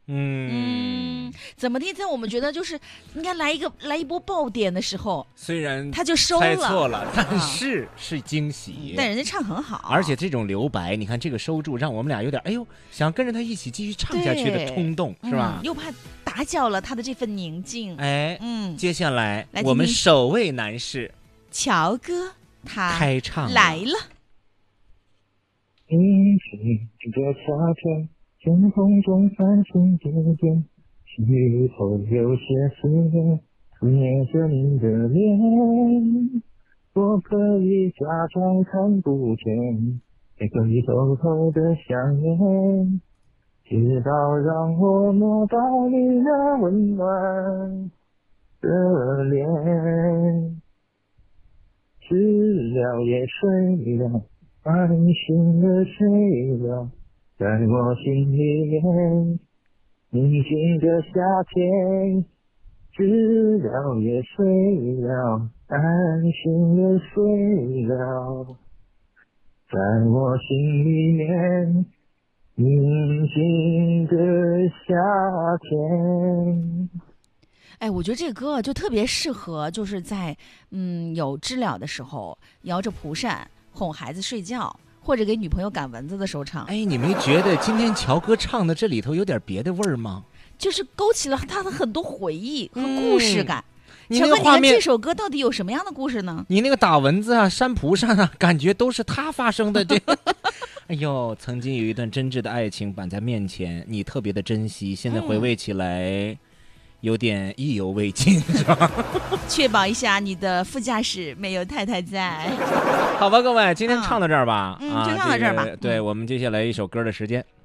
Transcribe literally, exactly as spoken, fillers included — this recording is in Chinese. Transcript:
嗯嗯，怎么地在我们觉得就是应该来一个来一波爆点的时候， 虽然他就收了， 猜错了，但是、啊、是惊喜。 但人家唱很好， 而且这种留白，你看这个收住，让我们俩有点哎呦想跟着他一起继续唱下去的冲动，是吧、 嗯？又怕打搅了他的这份宁静。 哎， 嗯， 接下来来我们首位男士乔哥他开唱来了。 一起这夏天，天空中繁星点点，雨后有些思念，思念着你的脸。我可以假装看不见，也可以偷偷的想念，直到让我摸到你那温暖的脸。知了也睡了，安心的睡了，在我心里面，宁静的夏天。知了也睡了，安心的睡了，在我心里面，宁静的夏天。 哎，我觉得这个歌就特别适合，就是在嗯有知了的时候，摇着蒲扇哄孩子睡觉，或者给女朋友赶蚊子的时候唱。 哎，你没觉得今天乔哥唱的这里头有点别的味儿吗？ 就是勾起了他的很多回忆和故事感。 嗯、 乔哥， 你看这首歌到底有什么样的故事呢？ 你那个打蚊子啊、扇蒲扇啊，感觉都是他发生的。这个，哎呦，曾经有一段真挚的爱情摆在面前，你特别的珍惜，现在回味起来。嗯，有点意犹未尽，是吧？ 确保一下你的副驾驶没有太太在。 好吧，各位，今天唱到这儿吧。 嗯，啊、就唱到这儿吧。 这个、对、嗯、我们接下来一首歌的时间。